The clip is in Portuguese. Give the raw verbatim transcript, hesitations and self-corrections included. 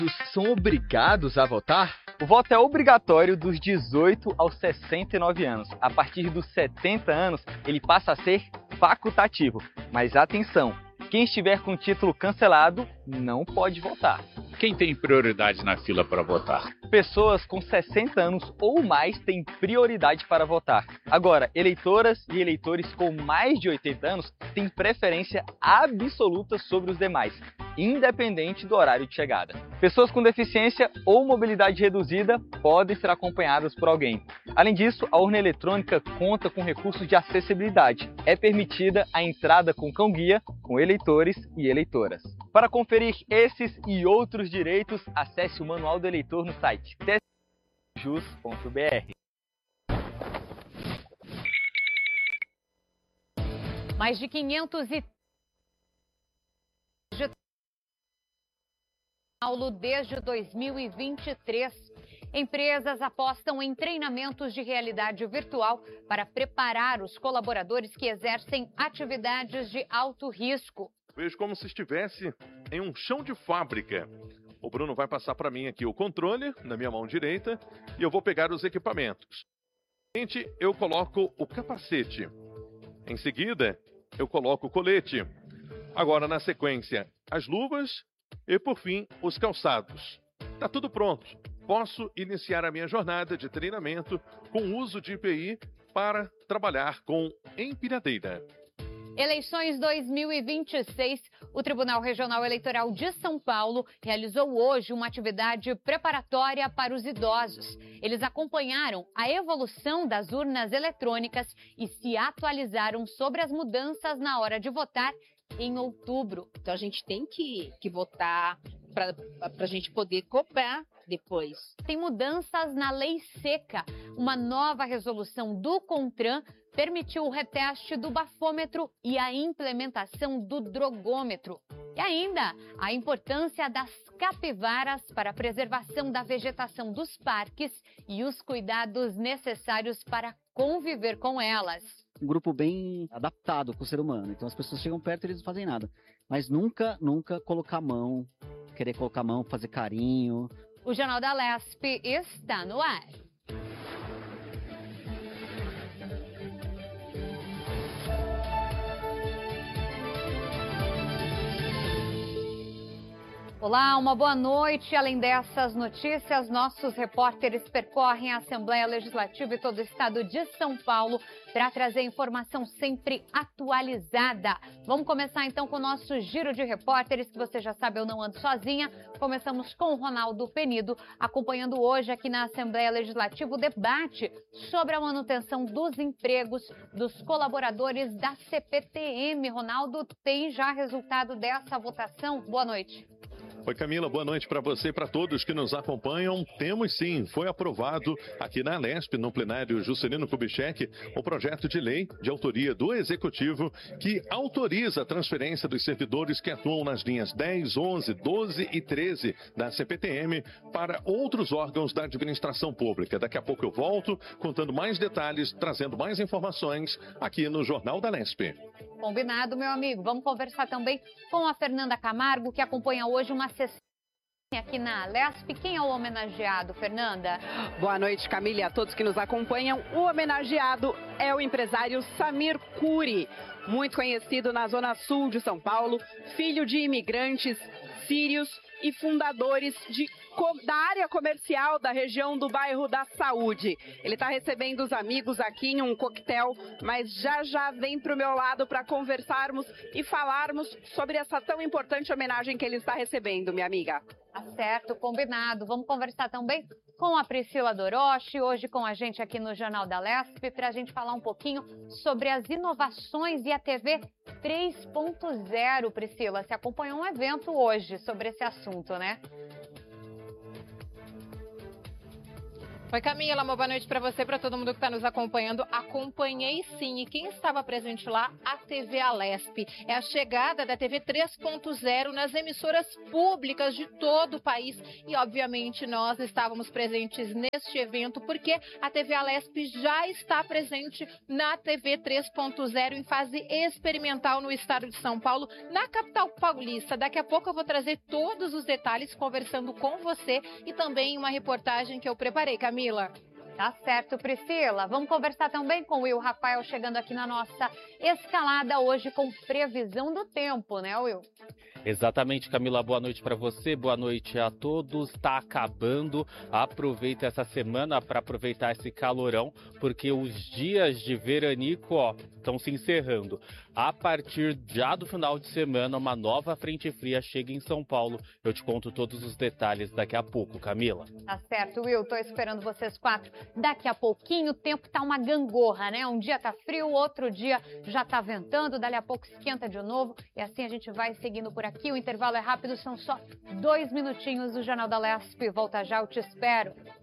São obrigados a votar? O voto é obrigatório dos dezoito aos sessenta e nove anos. A partir dos setenta anos, ele passa a ser facultativo. Mas atenção, quem estiver com o título cancelado não pode votar. Quem tem prioridade na fila para votar? Pessoas com sessenta anos ou mais têm prioridade para votar. Agora, eleitoras e eleitores com mais de oitenta anos têm preferência absoluta sobre os demais, independente do horário de chegada. Pessoas com deficiência ou mobilidade reduzida podem ser acompanhadas por alguém. Além disso, a urna eletrônica conta com recursos de acessibilidade. É permitida a entrada com cão-guia, com eleitores e eleitoras. Para conferir esses e outros direitos, acesse o Manual do Eleitor no site t s jus ponto b r. Mais de quinhentos e Paulo desde dois mil e vinte e três. Empresas apostam em treinamentos de realidade virtual para preparar os colaboradores que exercem atividades de alto risco. Vejo como se estivesse em um chão de fábrica. O Bruno vai passar para mim aqui o controle na minha mão direita e eu vou pegar os equipamentos. Gente, eu coloco o capacete. Em seguida, eu coloco o colete. Agora, na sequência, as luvas e, por fim, os calçados. Tá tudo pronto. Posso iniciar a minha jornada de treinamento com o uso de I P I para trabalhar com empilhadeira. Eleições dois mil e vinte e seis, o Tribunal Regional Eleitoral de São Paulo realizou hoje uma atividade preparatória para os idosos. Eles acompanharam a evolução das urnas eletrônicas e se atualizaram sobre as mudanças na hora de votar em outubro. Então a gente tem que, que votar para a gente poder cobrar depois. Tem mudanças na lei seca. Uma nova resolução do CONTRAN permitiu o reteste do bafômetro e a implementação do drogômetro. E ainda a importância das capivaras para a preservação da vegetação dos parques e os cuidados necessários para conviver com elas. Um grupo bem adaptado com o ser humano. Então as pessoas chegam perto e eles não fazem nada. Mas nunca, nunca colocar a mão, querer colocar a mão, fazer carinho. O Jornal da Lespe está no ar. Olá, uma boa noite. Além dessas notícias, nossos repórteres percorrem a Assembleia Legislativa e todo o estado de São Paulo para trazer informação sempre atualizada. Vamos começar então com o nosso giro de repórteres, que você já sabe, eu não ando sozinha. Começamos com o Ronaldo Penido, acompanhando hoje aqui na Assembleia Legislativa o debate sobre a manutenção dos empregos dos colaboradores da C P T M. Ronaldo, tem já resultado dessa votação? Boa noite. Oi, Camila, boa noite para você e para todos que nos acompanham. Temos sim, foi aprovado aqui na Lespe, no plenário Juscelino Kubitschek, o projeto de lei de autoria do Executivo que autoriza a transferência dos servidores que atuam nas linhas dez, onze, doze e treze da C P T M para outros órgãos da administração pública. Daqui a pouco eu volto contando mais detalhes, trazendo mais informações aqui no Jornal da Lespe. Combinado, meu amigo. Vamos conversar também com a Fernanda Camargo, que acompanha hoje uma sessão aqui na Lespe. Quem é o homenageado, Fernanda? Boa noite, Camila, e a todos que nos acompanham. O homenageado é o empresário Samir Curi, muito conhecido na zona sul de São Paulo, filho de imigrantes sírios e fundadores de, da área comercial da região do bairro da Saúde. Ele está recebendo os amigos aqui em um coquetel, mas já já vem para o meu lado para conversarmos e falarmos sobre essa tão importante homenagem que ele está recebendo, minha amiga. Tá certo, combinado. Vamos conversar também com a Priscila Doroshi, hoje com a gente aqui no Jornal da Lespe, para a gente falar um pouquinho sobre as inovações e a T V três ponto zero. Priscila, você acompanhou um evento hoje sobre esse assunto, né? Oi, Camila, uma boa noite para você, para todo mundo que está nos acompanhando. Acompanhei sim, e quem estava presente lá? A T V Alesp. É a chegada da T V três ponto zero nas emissoras públicas de todo o país e, obviamente, nós estávamos presentes neste evento porque a T V Alesp já está presente na T V três ponto zero em fase experimental no estado de São Paulo, na capital paulista. Daqui a pouco eu vou trazer todos os detalhes conversando com você e também uma reportagem que eu preparei, Camila. Tá certo, Priscila. Vamos conversar também com o Will Rafael chegando aqui na nossa escalada hoje com previsão do tempo, né, Will? Exatamente, Camila. Boa noite para você, boa noite a todos. Está acabando. Aproveita essa semana para aproveitar esse calorão, porque os dias de veranico, ó, estão se encerrando. A partir já do final de semana, uma nova frente fria chega em São Paulo. Eu te conto todos os detalhes daqui a pouco, Camila. Tá certo, Will. Tô esperando vocês quatro. Daqui a pouquinho o tempo tá uma gangorra, né? Um dia tá frio, outro dia já tá ventando, dali a pouco esquenta de novo. E assim a gente vai seguindo por aqui. O intervalo é rápido, são só dois minutinhos. O Jornal da Lesp volta já, eu te espero.